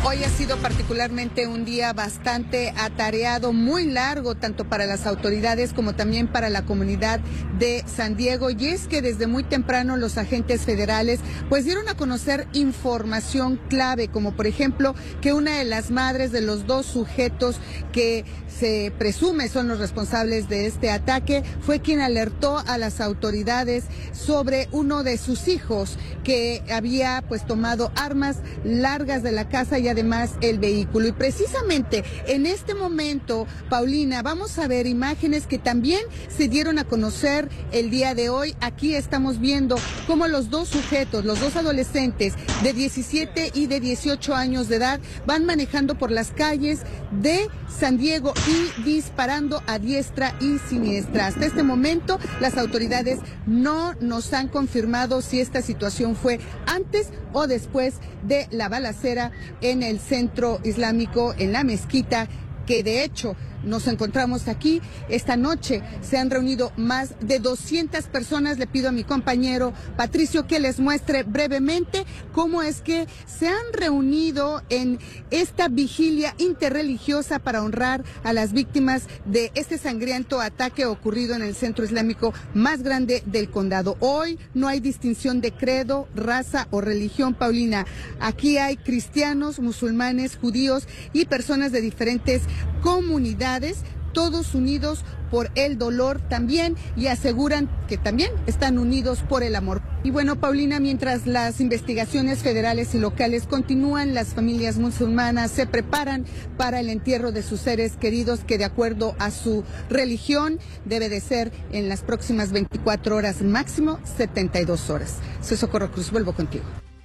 Hoy ha sido particularmente un día bastante atareado, muy largo, tanto para las autoridades como también para la comunidad de San Diego. Y es que desde muy temprano los agentes federales pues dieron a conocer información clave, como por ejemplo que una de las madres de los dos sujetos que se presume son los responsables de este ataque fue quien alertó a las autoridades sobre uno de sus hijos que había pues tomado armas largas de la casa y además el vehículo. Y precisamente en este momento, Paulina, vamos a ver imágenes que también se dieron a conocer el día de hoy. Aquí estamos viendo cómo los dos sujetos, los dos adolescentes de 17 y de 18 años de edad van manejando por las calles de San Diego y disparando a diestra y siniestra. Hasta este momento, las autoridades no nos han confirmado si esta situación fue antes o después de la balacera en el centro islámico, en la mezquita, que de hecho nos encontramos aquí. Esta noche se han reunido más de 200 personas. Le pido a mi compañero Patricio que les muestre brevemente cómo es que se han reunido en esta vigilia interreligiosa para honrar a las víctimas de este sangriento ataque ocurrido en el centro islámico más grande del condado. Hoy no hay distinción de credo, raza o religión, Paulina. Aquí hay cristianos, musulmanes, judíos y personas de diferentes comunidades, todos unidos por el dolor también, y aseguran que también están unidos por el amor. Y bueno, Paulina, mientras las investigaciones federales y locales continúan, las familias musulmanas se preparan para el entierro de sus seres queridos, que de acuerdo a su religión debe de ser en las próximas 24 horas, máximo 72 horas. Soy Socorro Cruz, vuelvo contigo.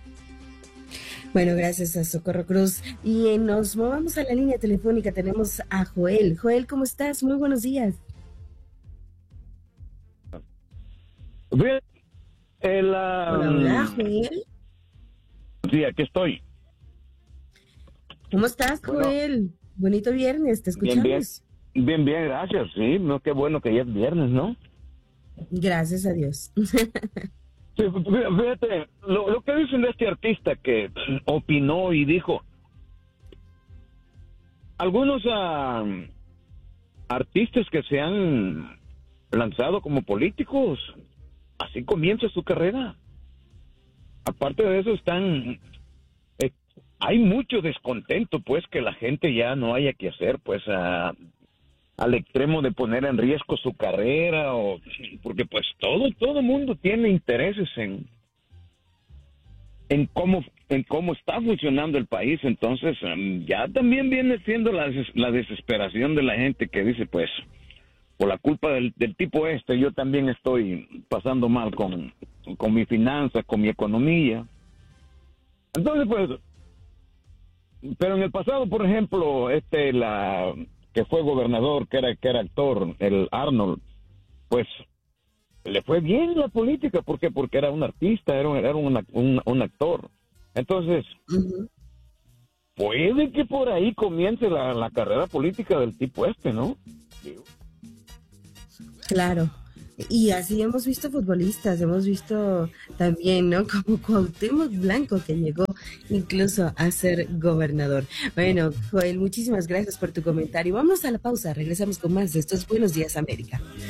Bueno, gracias a Socorro Cruz. Y nos movamos a la línea telefónica. Tenemos a Joel. Joel, ¿cómo estás? Muy buenos días. Bien, Hola, Joel. Sí, aquí estoy. ¿Cómo estás, Joel? Bueno, bonito viernes, te escuchamos. Bien, gracias. Sí, no, qué bueno que ya es viernes, ¿no? Gracias a Dios. Sí, fíjate, lo que dicen de este artista que opinó y dijo, algunos artistas que se han lanzado como políticos, así comienza su carrera. Aparte de eso hay mucho descontento, pues, que la gente ya no haya que hacer, pues, al extremo de poner en riesgo su carrera, porque pues todo mundo tiene intereses en cómo está funcionando el país. Entonces ya también viene siendo la desesperación de la gente que dice, pues, por la culpa del tipo yo también estoy pasando mal con mi finanza, con mi economía. Entonces, pues, pero en el pasado, por ejemplo, que fue gobernador, que era actor, el Arnold, pues le fue bien en la política. ¿Por qué? Porque era un artista, era un actor. Entonces, puede que por ahí comience la carrera política del tipo ¿no? Claro. Y así hemos visto futbolistas, hemos visto también, ¿no? Como Cuauhtémoc Blanco, que llegó incluso a ser gobernador. Bueno, Joel, muchísimas gracias por tu comentario. Vamos a la pausa, regresamos con más de estos Buenos Días América.